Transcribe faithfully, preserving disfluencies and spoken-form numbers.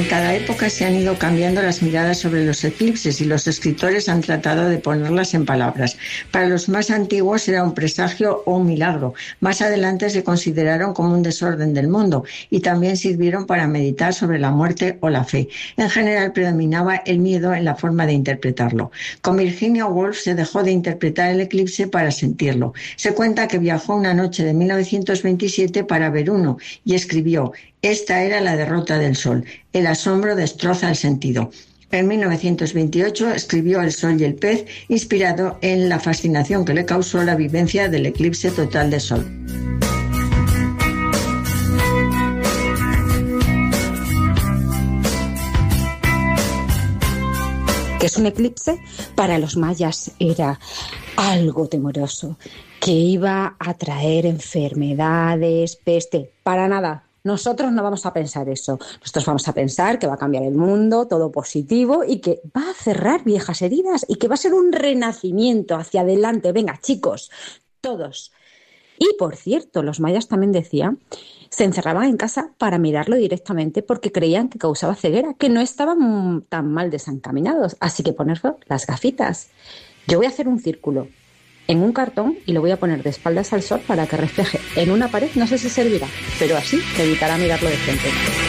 En cada época se han ido cambiando las miradas sobre los eclipses y los escritores han tratado de ponerlas en palabras. Para los más antiguos era un presagio o un milagro. Más adelante se consideraron como un desorden del mundo y también sirvieron para meditar sobre la muerte o la fe. En general predominaba el miedo en la forma de interpretarlo. Con Virginia Woolf se dejó de interpretar el eclipse para sentirlo. Se cuenta que viajó una noche de mil novecientos veintisiete para ver uno y escribió: «Esta era la derrota del sol. El asombro destroza el sentido». En mil novecientos veintiocho escribió El sol y el pez, inspirado en la fascinación que le causó la vivencia del eclipse total de sol. ¿Qué es un eclipse? Para los mayas era algo temoroso, que iba a traer enfermedades, peste. Para nada. Nosotros no vamos a pensar eso. Nosotros vamos a pensar que va a cambiar el mundo, todo positivo, y que va a cerrar viejas heridas y que va a ser un renacimiento hacia adelante. Venga, chicos, todos. Y, por cierto, los mayas también decían, se encerraban en casa para mirarlo directamente porque creían que causaba ceguera, que no estaban tan mal desencaminados. Así que poner las gafitas. Yo voy a hacer un círculo en un cartón y lo voy a poner de espaldas al sol para que refleje en una pared. No sé si servirá, pero así te evitará mirarlo de frente.